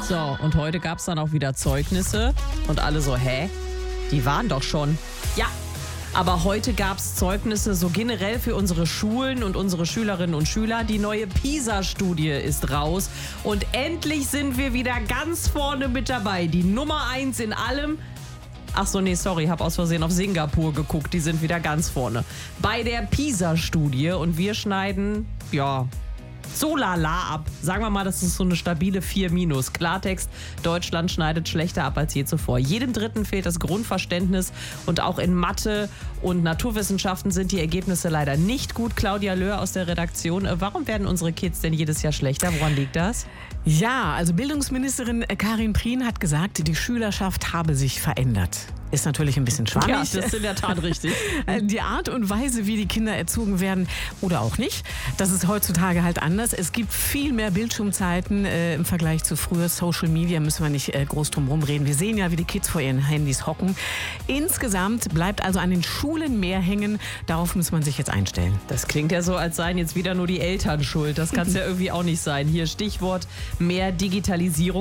So, und heute gab es dann auch wieder Zeugnisse und alle so, hä? Die waren doch schon. Ja, aber heute gab es Zeugnisse so generell für unsere Schulen und unsere Schülerinnen und Schüler. Die neue PISA-Studie ist raus und endlich sind wir wieder ganz vorne mit dabei. Die Nummer 1 in allem. Ach so, nee, sorry, habe aus Versehen auf Singapur geguckt. Die sind wieder ganz vorne. Bei der PISA-Studie und wir schneiden, ja, so lala ab. Sagen wir mal, das ist so eine stabile 4-. Klartext, Deutschland schneidet schlechter ab als je zuvor. Jedem Dritten fehlt das Grundverständnis und auch in Mathe und Naturwissenschaften sind die Ergebnisse leider nicht gut. Claudia Löhr aus der Redaktion. Warum werden unsere Kids denn jedes Jahr schlechter? Woran liegt das? Ja, also Bildungsministerin Karin Prien hat gesagt, die Schülerschaft habe sich verändert. Ist natürlich ein bisschen schwammig. Ja, das ist in der Tat richtig. Die Art und Weise, wie die Kinder erzogen werden oder auch nicht, das ist heutzutage halt anders. Es gibt viel mehr Bildschirmzeiten im Vergleich zu früher. Social Media müssen wir nicht groß drum herum reden. Wir sehen ja, wie die Kids vor ihren Handys hocken. Insgesamt bleibt also an den Schulen mehr hängen. Darauf muss man sich jetzt einstellen. Das klingt ja so, als seien jetzt wieder nur die Eltern schuld. Das kann es ja irgendwie auch nicht sein. Hier Stichwort mehr Digitalisierung.